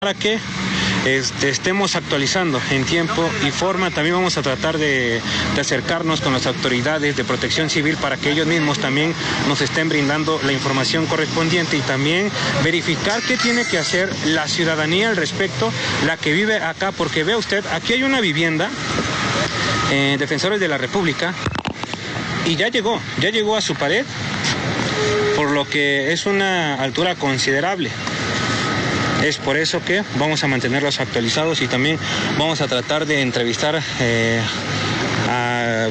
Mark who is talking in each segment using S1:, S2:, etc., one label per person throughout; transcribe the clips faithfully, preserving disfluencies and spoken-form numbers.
S1: para que este, estemos actualizando en tiempo y forma. También vamos a tratar de, de acercarnos con las autoridades de protección civil para que ellos mismos también nos estén brindando la información correspondiente y también verificar qué tiene que hacer la ciudadanía al respecto, la que vive acá, porque vea usted, aquí hay una vivienda, eh, Defensores de la República, y ya llegó, ya llegó a su pared, por lo que es una altura considerable. Es por eso que vamos a mantenerlos actualizados y también vamos a tratar de entrevistar eh, a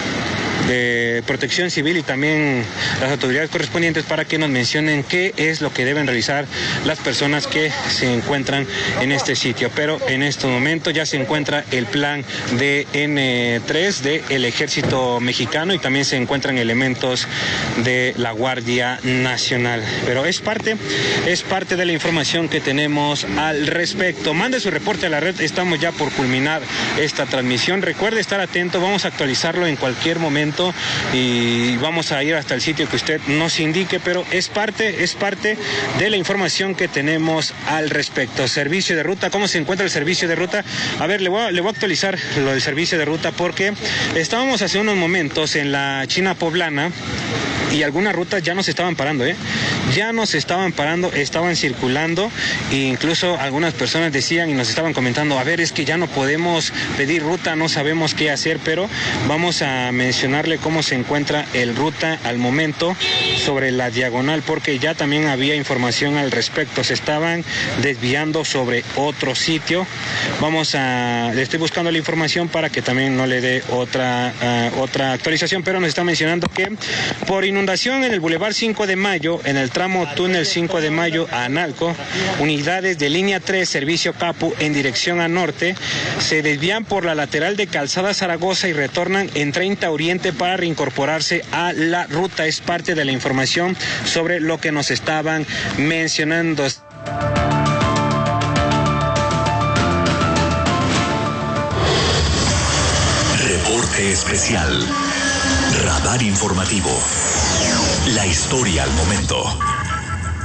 S1: de Protección Civil y también las autoridades correspondientes para que nos mencionen qué es lo que deben realizar las personas que se encuentran en este sitio. Pero en este momento ya se encuentra el plan de ene tres del Ejército Mexicano y también se encuentran elementos de la Guardia Nacional. Pero es parte, es parte de la información que tenemos al respecto. Mande su reporte a la red, estamos ya por culminar esta transmisión. Recuerde estar atento, vamos a actualizarlo en cualquier momento y vamos a ir hasta el sitio que usted nos indique, pero es parte, es parte de la información que tenemos al respecto. Servicio de ruta, ¿cómo se encuentra el servicio de ruta? A ver, le voy a, le voy a actualizar lo del servicio de ruta porque estábamos hace unos momentos en la China Poblana y algunas rutas ya nos estaban parando, ¿eh? Ya nos estaban parando, estaban circulando e incluso algunas personas decían y nos estaban comentando, a ver, es que ya no podemos pedir ruta, no sabemos qué hacer, pero vamos a mencionarle cómo se encuentra el ruta al momento sobre la diagonal, porque ya también había información al respecto, se estaban desviando sobre otro sitio. Vamos a, le estoy buscando la información para que también no le dé otra, uh, otra actualización, pero nos está mencionando que por inundación en el Boulevard cinco de Mayo, en el tramo túnel cinco de Mayo a Analco, unidades de línea tres, servicio Capu, en dirección a norte, se desvían por la lateral de Calzada Zaragoza y retornan en treinta Oriente para reincorporarse a la ruta. Es parte de la información sobre lo que nos estaban mencionando.
S2: Reporte especial. Radar informativo. La historia al momento.